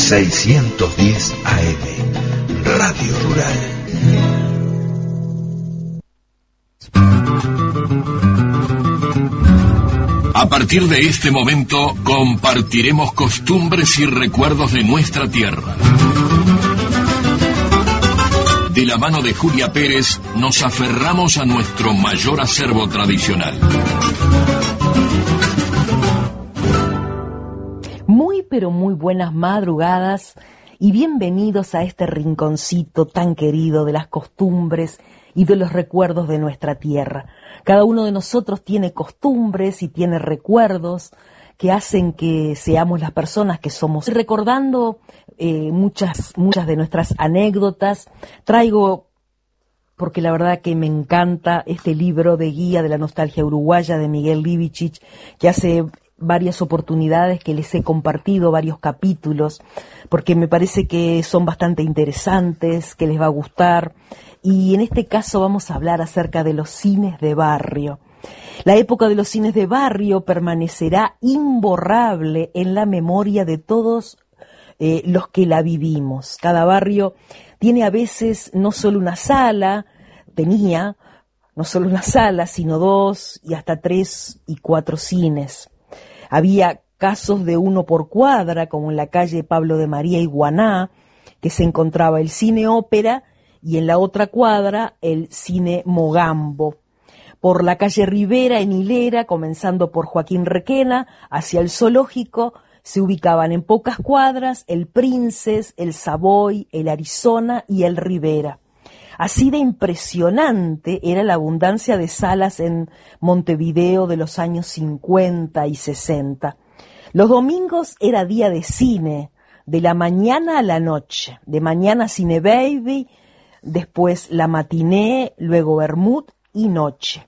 610 AM, Radio Rural. A partir de este momento compartiremos costumbres y recuerdos de nuestra tierra. De la mano de Julia Pérez nos aferramos a nuestro mayor acervo tradicional. Muy pero muy buenas madrugadas y bienvenidos a este rinconcito tan querido de las costumbres y de los recuerdos de nuestra tierra. Cada uno de nosotros tiene costumbres y tiene recuerdos que hacen que seamos las personas que somos. Recordando muchas de nuestras anécdotas, traigo, porque la verdad que me encanta, este libro de guía de la nostalgia uruguaya de Miguel Libichich, que hace varias oportunidades que les he compartido varios capítulos, porque me parece que son bastante interesantes, que les va a gustar. Y en este caso vamos a hablar acerca de los cines de barrio. La época de los cines de barrio permanecerá imborrable en la memoria de todos los que la vivimos. Cada barrio tiene a veces no solo una sala, tenía no solo una sala, sino 2 y hasta 3 y 4 cines. Había casos de 1 por cuadra, como en la calle Pablo de María y Guaná, que se encontraba el cine ópera, y en la otra cuadra el cine Mogambo. Por la calle Rivera en Hilera, comenzando por Joaquín Requena, hacia el Zoológico, se ubicaban en pocas cuadras el Princes, el Savoy, el Arizona y el Rivera. Así de impresionante era la abundancia de salas en Montevideo de los años 50 y 60. Los domingos era día de cine, de la mañana a la noche. De mañana Cine Baby, después la matiné, luego Bermud y noche.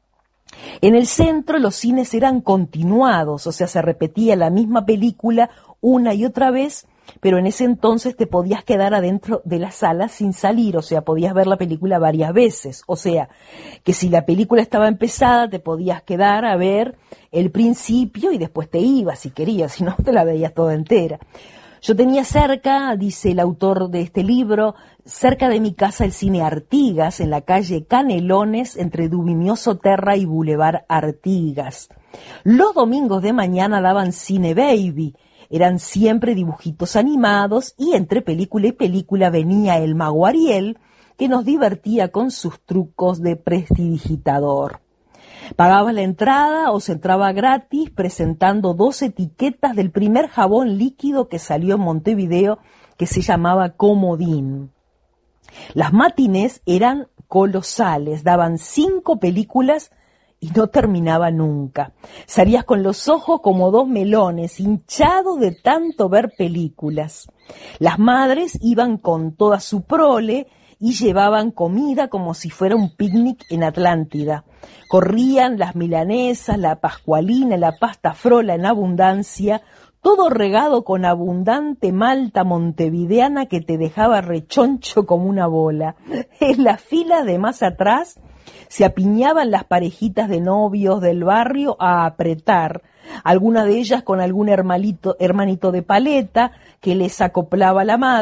En el centro los cines eran continuados, o sea, se repetía la misma película una y otra vez, pero en ese entonces te podías quedar adentro de la sala sin salir, o sea, podías ver la película varias veces, o sea, que si la película estaba empezada te podías quedar a ver el principio y después te ibas si querías, si no te la veías toda entera. Yo tenía cerca, dice el autor de este libro, cerca de mi casa el cine Artigas, en la calle Canelones, entre Dubinioso Terra y Boulevard Artigas. Los domingos de mañana daban Cine Baby, eran siempre dibujitos animados y entre película y película venía el mago Ariel, que nos divertía con sus trucos de prestidigitador. Pagaba la entrada o se entraba gratis presentando 2 etiquetas del primer jabón líquido que salió en Montevideo, que se llamaba Comodín. Las matinés eran colosales, daban 5 películas y no terminaba nunca. Salías con los ojos como 2 melones, hinchados de tanto ver películas. Las madres iban con toda su prole y llevaban comida como si fuera un picnic en Atlántida. Corrían las milanesas, la pascualina, la pasta frola en abundancia, todo regado con abundante malta montevideana que te dejaba rechoncho como una bola. En la fila de más atrás se apiñaban las parejitas de novios del barrio a apretar, alguna de ellas con algún hermanito de paleta que les acoplaba la madre,